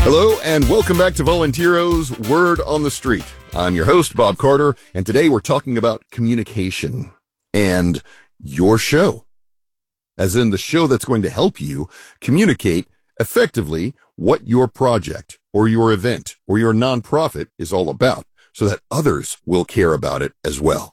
Hello and welcome back to Volunteero's Word on the Street. I'm your host, Bob Carter, and today we're talking about communication and your show. As in the show that's going to help you communicate effectively what your project or your event or your nonprofit is all about so that others will care about it as well.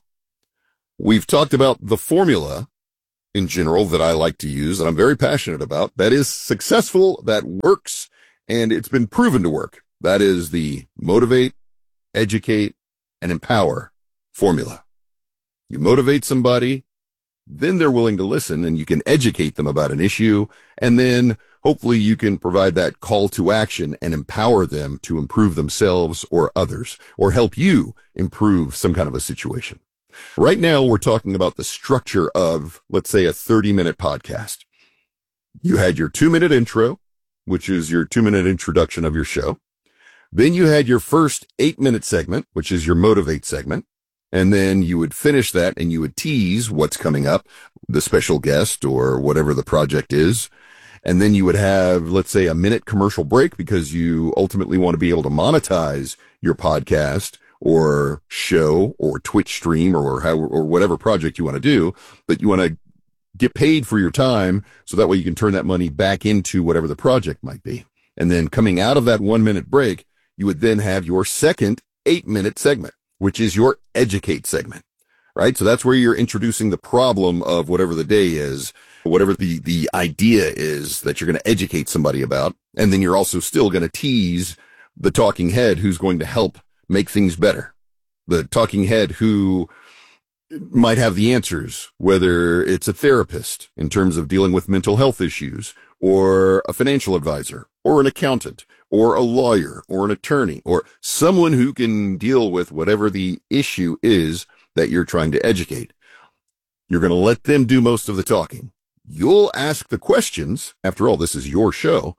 We've talked about the formula in general that I like to use and I'm very passionate about. That is successful, that works, and it's been proven to work. That is the motivate, educate, and empower formula. You motivate somebody, then they're willing to listen, and you can educate them about an issue, and then hopefully you can provide that call to action and empower them to improve themselves or others, or help you improve some kind of a situation. Right now, we're talking about the structure of, let's say, a 30-minute podcast. You had your 2-minute intro, which is your 2-minute introduction of your show. Then you had your first 8-minute segment, which is your motivate segment. And then you would finish that and you would tease what's coming up, the special guest or whatever the project is. And then you would have, let's say, a minute commercial break because you ultimately want to be able to monetize your podcast or show or Twitch stream or whatever project you want to do, but you want to get paid for your time so that way you can turn that money back into whatever the project might be. And then coming out of that 1-minute break, you would then have your second 8-minute segment, which is your educate segment, right? So that's where you're introducing the problem of whatever the day is, whatever the idea is that you're going to educate somebody about. And then you're also still going to tease the talking head who's going to help make things better. The talking head who might have the answers, whether it's a therapist in terms of dealing with mental health issues, or a financial advisor, or an accountant, or a lawyer, or an attorney, or someone who can deal with whatever the issue is that you're trying to educate. You're going to let them do most of the talking. You'll ask the questions. After all, this is your show.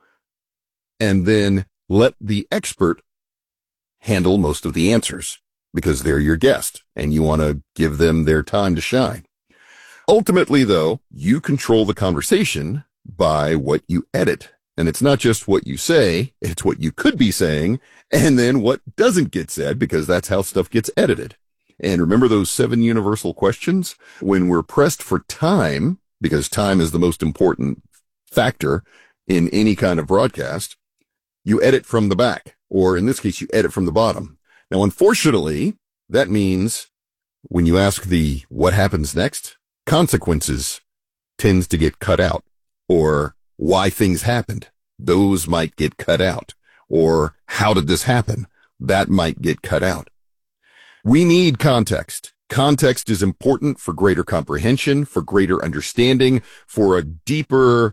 And then let the expert handle most of the answers, because they're your guest and you want to give them their time to shine. Ultimately, though, you control the conversation by what you edit. And it's not just what you say, it's what you could be saying, and then what doesn't get said, because that's how stuff gets edited. And remember those 7 universal questions? When we're pressed for time, because time is the most important factor in any kind of broadcast, you edit from the back, or in this case, you edit from the bottom. Now, unfortunately, that means when you ask the what happens next, consequences tends to get cut out, or why things happened. Those might get cut out, or how did this happen? That might get cut out. We need context. Context is important for greater comprehension, for greater understanding, for a deeper,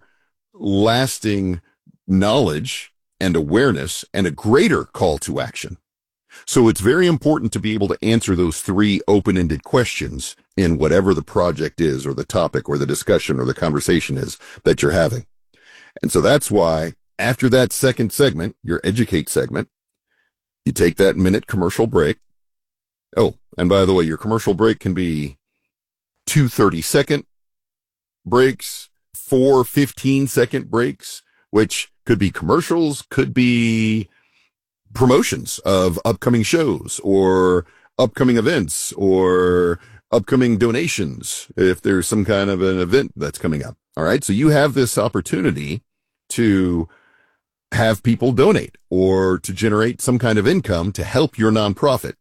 lasting knowledge and awareness, and a greater call to action. So it's very important to be able to answer those 3 open-ended questions in whatever the project is, or the topic, or the discussion, or the conversation is that you're having. And so that's why after that second segment, your educate segment, you take that minute commercial break. Oh, and by the way, your commercial break can be 2 30-second breaks, 4 15-second breaks, which could be commercials, could be promotions of upcoming shows or upcoming events or upcoming donations if there's some kind of an event that's coming up. All right. So you have this opportunity to have people donate or to generate some kind of income to help your nonprofit.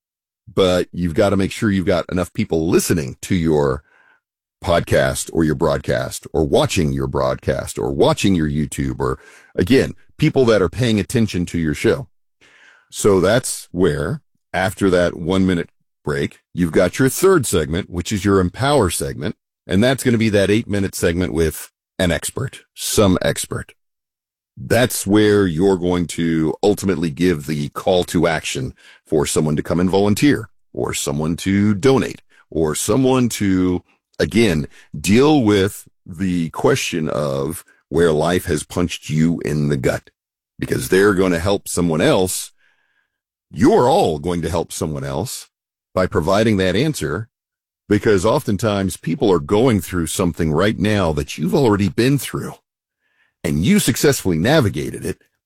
But you've got to make sure you've got enough people listening to your podcast or your broadcast or watching your broadcast or watching your YouTube, or again, people that are paying attention to your show. So that's where after that 1-minute break, you've got your third segment, which is your empower segment. And that's going to be that 8-minute segment with an expert, some expert. That's where you're going to ultimately give the call to action for someone to come and volunteer, or someone to donate, or someone to, again, deal with the question of where life has punched you in the gut, because they're going to help someone else. You're all going to help someone else by providing that answer, because oftentimes people are going through something right now that you've already been through and you successfully navigated it,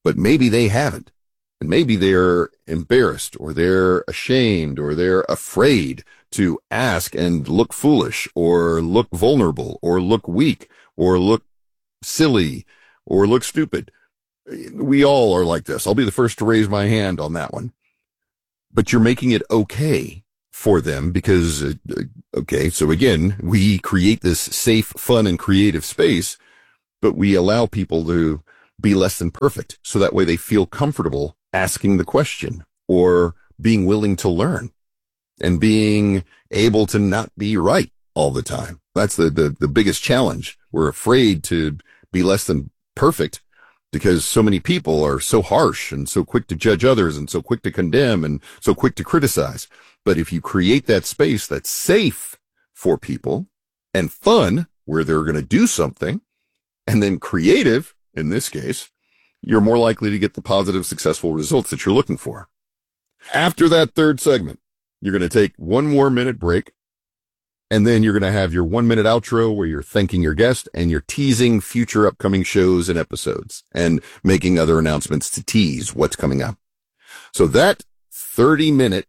but maybe they haven't. And maybe they're embarrassed or they're ashamed or they're afraid to ask and look foolish or look vulnerable or look weak or look silly or look stupid. We all are like this. I'll be the first to raise my hand on that one. But you're making it okay for them because, okay, so again, we create this safe, fun, and creative space, but we allow people to be less than perfect. So that way they feel comfortable asking the question or being willing to learn and being able to not be right all the time. That's the biggest challenge. We're afraid to be less than perfect because so many people are so harsh and so quick to judge others and so quick to condemn and so quick to criticize. But if you create that space that's safe for people and fun where they're going to do something and then creative, in this case, you're more likely to get the positive, successful results that you're looking for. After that third segment, you're going to take 1 more minute break, and then you're going to have your 1 minute outro where you're thanking your guest and you're teasing future upcoming shows and episodes and making other announcements to tease what's coming up. So that 30-minute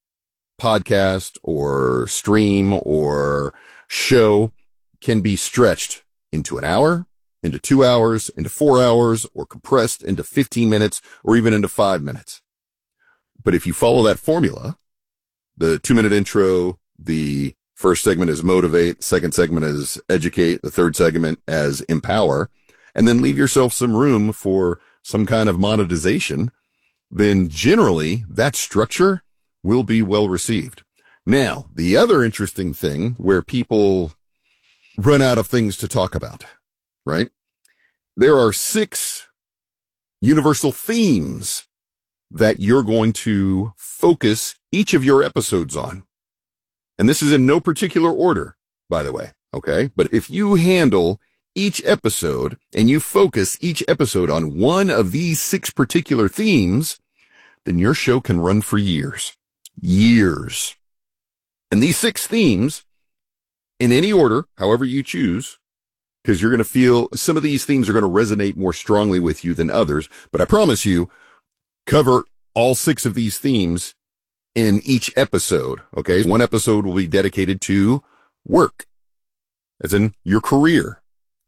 podcast or stream or show can be stretched into an hour, into 2 hours, into 4 hours, or compressed into 15 minutes, or even into 5 minutes. But if you follow that formula, the 2-minute intro, the first segment is motivate, second segment is educate, the third segment as empower, and then leave yourself some room for some kind of monetization, then generally that structure will be well received. Now, the other interesting thing where people run out of things to talk about, right? There are 6 universal themes that you're going to focus each of your episodes on. And this is in no particular order, by the way, okay? But if you handle each episode and you focus each episode on one of these 6 particular themes, then your show can run for years. Years. And these 6 themes, in any order, however you choose, because you're going to feel some of these themes are going to resonate more strongly with you than others. But I promise you, cover all 6 of these themes in each episode. Okay. One episode will be dedicated to work, as in your career,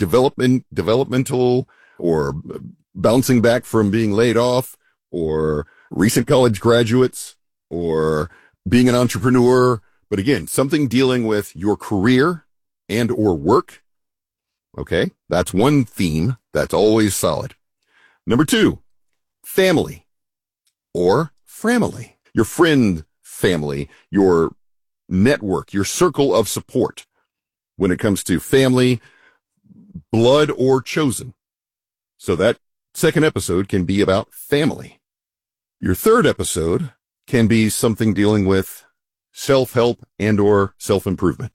developmental, or bouncing back from being laid off, or recent college graduates, or being an entrepreneur. But again, something dealing with your career and or work. Okay, that's one theme that's always solid. Number 2, family or family. Your friend family, your network, your circle of support. When it comes to family, blood or chosen. So that second episode can be about family. Your third episode can be something dealing with self-help and or self-improvement.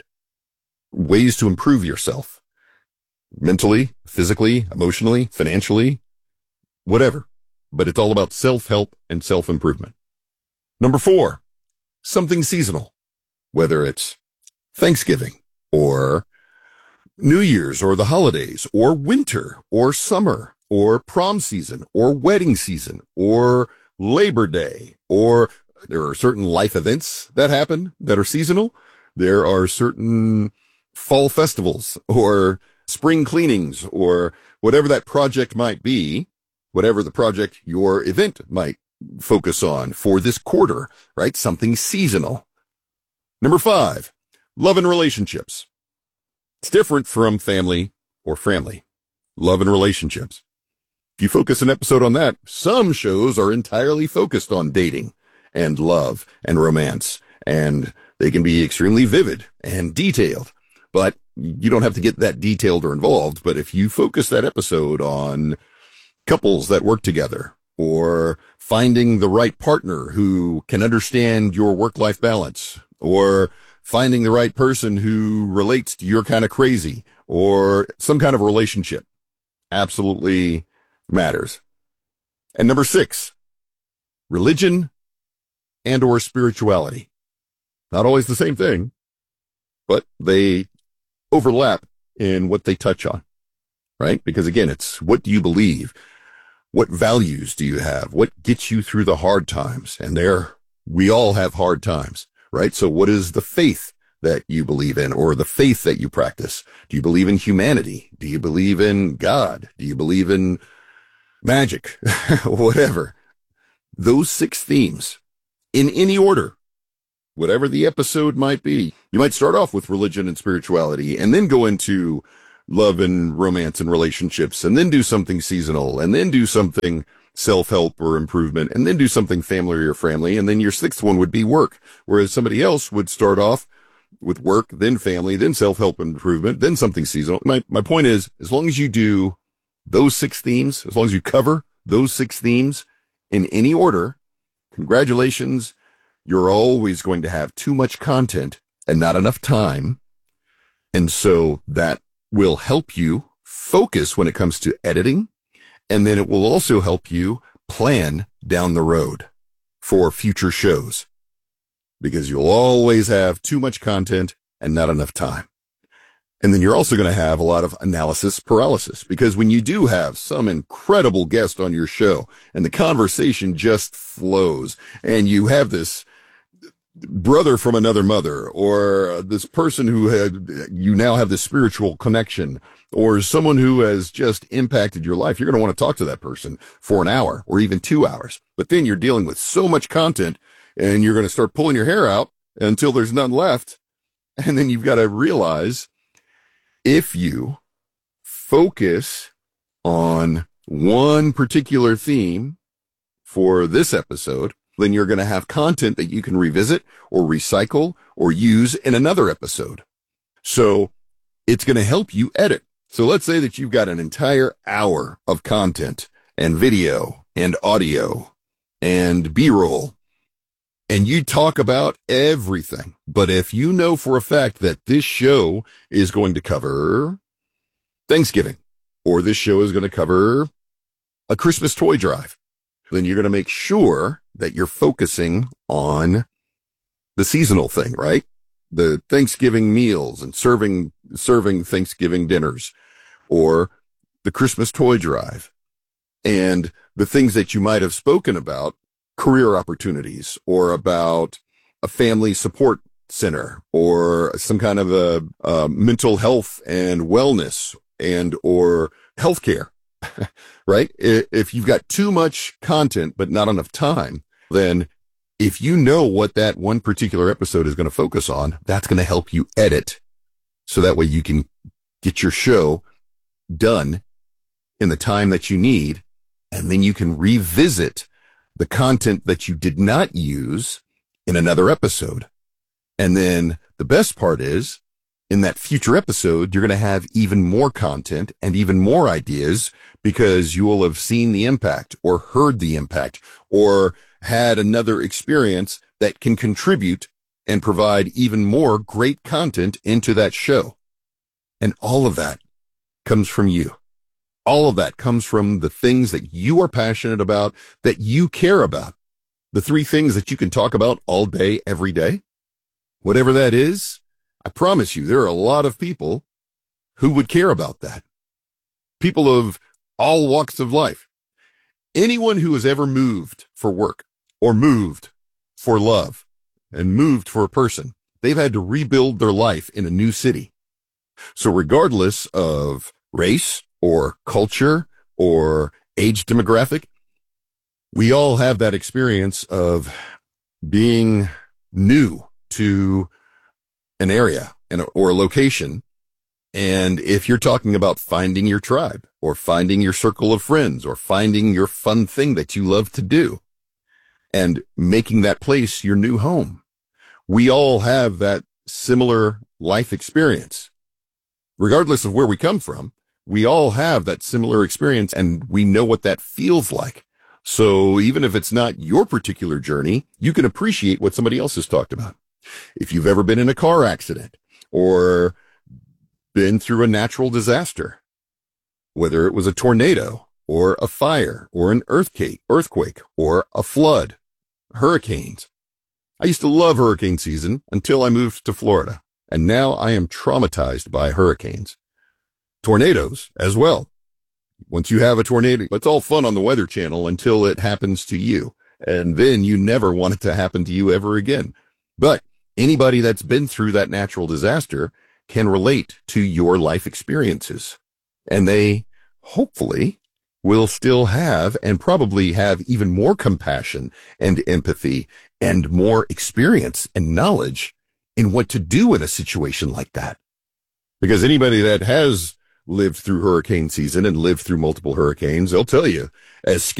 Ways to improve yourself. Mentally, physically, emotionally, financially, whatever. But it's all about self-help and self-improvement. Number 4, something seasonal. Whether it's Thanksgiving or New Year's or the holidays or winter or summer or prom season or wedding season or Labor Day, or there are certain life events that happen that are seasonal. There are certain fall festivals or spring cleanings or whatever that project might be, whatever the project your event might focus on for this quarter, right? Something seasonal. Number 5, love and relationships. It's different from family or family. Love and relationships. If you focus an episode on that, some shows are entirely focused on dating and love and romance, and they can be extremely vivid and detailed. But you don't have to get that detailed or involved. But if you focus that episode on couples that work together or finding the right partner who can understand your work-life balance, or finding the right person who relates to your kind of crazy, or some kind of relationship, absolutely matters. And number 6, religion and or spirituality. Not always the same thing, but they overlap in what they touch on, right? Because again, it's what do you believe? What values do you have? What gets you through the hard times? And we all have hard times, right? So what is the faith that you believe in, or the faith that you practice? Do you believe in humanity? Do you believe in God? Do you believe in magic? Whatever. Those 6 themes, in any order, whatever the episode might be. You might start off with religion and spirituality, and then go into love and romance and relationships, and then do something seasonal, and then do something self-help or improvement, and then do something family or family, and then your 6th one would be work. Whereas somebody else would start off with work, then family, then self-help improvement, then something seasonal. My point is, as long as you do those 6 themes, as long as you cover those 6 themes in any order, congratulations, you're always going to have too much content and not enough time. And so that will help you focus when it comes to editing. And then it will also help you plan down the road for future shows, because you'll always have too much content and not enough time. And then you're also going to have a lot of analysis paralysis, because when you do have some incredible guest on your show and the conversation just flows, and you have this brother from another mother, or this person you now have this spiritual connection, or someone who has just impacted your life, you're going to want to talk to that person for an hour or even 2 hours. But then you're dealing with so much content, and you're going to start pulling your hair out until there's none left. And then you've got to realize, if you focus on one particular theme for this episode, then you're going to have content that you can revisit or recycle or use in another episode. So it's going to help you edit. So let's say that you've got an entire hour of content and video and audio and B-roll, and you talk about everything. But if you know for a fact that this show is going to cover Thanksgiving, or this show is going to cover a Christmas toy drive, then you're going to make sure that you're focusing on the seasonal thing, right? The Thanksgiving meals and serving Thanksgiving dinners, or the Christmas toy drive, and the things that you might have spoken about, career opportunities, or about a family support center, or some kind of a mental health and wellness and or healthcare. Right? If you've got too much content but not enough time, then if you know what that one particular episode is going to focus on, that's going to help you edit, so that way you can get your show done in the time that you need, and then you can revisit the content that you did not use in another episode. And then the best part is, in that future episode, you're going to have even more content and even more ideas, because you will have seen the impact or heard the impact or had another experience that can contribute and provide even more great content into that show. And all of that comes from you. All of that comes from the things that you are passionate about, that you care about. The 3 things that you can talk about all day, every day. Whatever that is, I promise you, there are a lot of people who would care about that. People of all walks of life. Anyone who has ever moved for work, or moved for love, and moved for a person, they've had to rebuild their life in a new city. So regardless of race or culture or age demographic, we all have that experience of being new to an area or a location. And if you're talking about finding your tribe, or finding your circle of friends, or finding your fun thing that you love to do, and making that place your new home, we all have that similar life experience. Regardless of where we come from, we all have that similar experience, and we know what that feels like. So even if it's not your particular journey, you can appreciate what somebody else has talked about. If you've ever been in a car accident, or been through a natural disaster, whether it was a tornado or a fire or an earthquake or a flood, hurricanes. I used to love hurricane season until I moved to Florida, and now I am traumatized by hurricanes. Tornadoes as well. Once you have a tornado, it's all fun on the Weather Channel until it happens to you. And then you never want it to happen to you ever again. But anybody that's been through that natural disaster can relate to your life experiences. And they hopefully will still have and probably have even more compassion and empathy and more experience and knowledge in what to do in a situation like that. Because anybody that has lived through hurricane season and lived through multiple hurricanes, they'll tell you, as